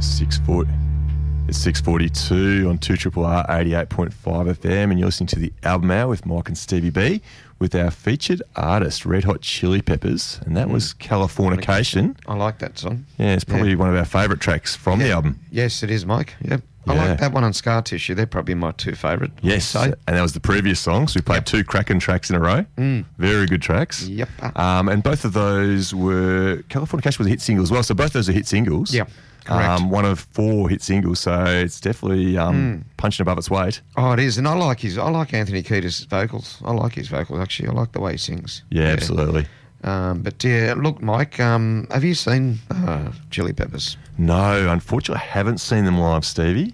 6 foot. It's 6:42 on 2RRR 88.5 FM, and you're listening to the Album Hour with Mike and Stevie B with our featured artist, Red Hot Chili Peppers, and that was Californication. I like that song. Yeah, it's probably one of our favourite tracks from the album. Yes, it is, Mike. Yep. I like that one on Scar Tissue. They're probably my two favourite. Yes, and that was the previous song. So we played two cracking tracks in a row. Very good tracks. Yep. And both of those were... Californication was a hit single as well, so both those are hit singles. Yep. Correct. One of 4 hit singles, so it's definitely punching above its weight. Oh, it is, and I like Anthony Kiedis' vocals. I like his vocals, actually. I like the way he sings. Yeah, absolutely. But yeah, look, Mike, have you seen Chili Peppers? No, unfortunately, I haven't seen them live, Stevie.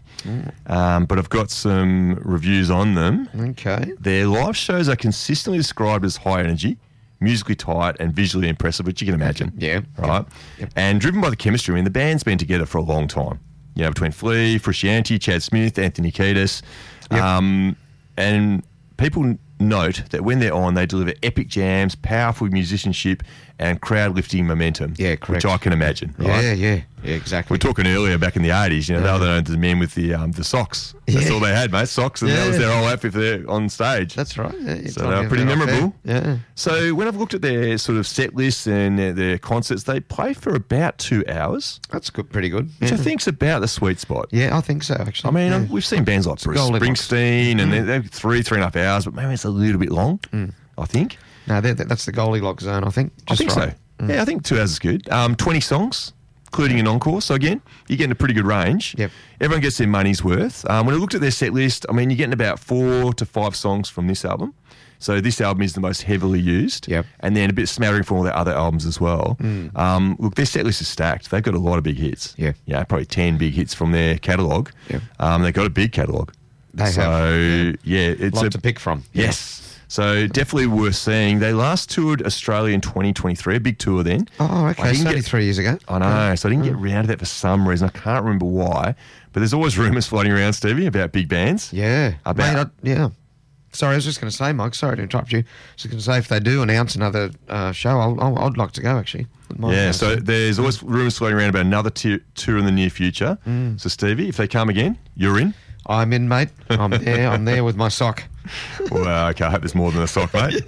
But I've got some reviews on them. Okay. Their live shows are consistently described as high energy, musically tight and visually impressive, which you can imagine. Yeah. Right? Yep. And driven by the chemistry. I mean, the band's been together for a long time. You know, between Flea, Frusciante, Chad Smith, Anthony Kiedis. Yep. And people note that when they're on, they deliver epic jams, powerful musicianship, and crowd-lifting momentum. Yeah, correct. Which I can imagine, right? Yeah, exactly. We were talking earlier back in the 80s, you know, they were known as the men with the socks. That's all they had, mate, socks, and that was their whole outfit there on stage. That's right. Yeah, so they were pretty memorable. Yeah. So when I've looked at their sort of set lists and their concerts, they play for about 2 hours. That's good, pretty good. Which I think's about the sweet spot. Yeah, I think so, actually. I mean, we've seen bands like Bruce Springsteen, and they're 3.5 hours, but maybe it's a little bit long, I think. No, that's the Goldilocks zone, I think. I think so. Yeah, I think 2 hours is good. 20 songs, including an encore. So, again, you're getting a pretty good range. Yep. Everyone gets their money's worth. When I looked at their set list, I mean, you're getting about 4 to 5 songs from this album. So this album is the most heavily used. Yep. And then a bit smattering from all their other albums as well. Look, their set list is stacked. They've got a lot of big hits. Yeah. Yeah, probably 10 big hits from their catalogue. Yep. They've got a big catalogue. They have. So, yeah. It's a lot to pick from. Yes. So definitely worth seeing. They last toured Australia in 2023, a big tour then. Oh, okay. It's only 3 years ago. I know. So I didn't get round to that for some reason. I can't remember why. But there's always rumours floating around, Stevie, about big bands. Yeah. About Sorry, I was just going to say, Mike, sorry to interrupt you. I was just going to say, if they do announce another show, I'd like to go, actually. Yeah, so there's always rumours floating around about another tour in the near future. So, Stevie, if they come again, you're in? I'm in, mate. I'm there with my sock. Well, okay, I hope there's more than a sock, mate.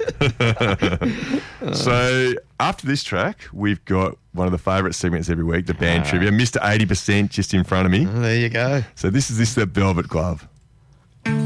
So, after this track, we've got one of the favourite segments every week, the band trivia. Mr. 80% just in front of me. There you go. So this is the Velvet Glove.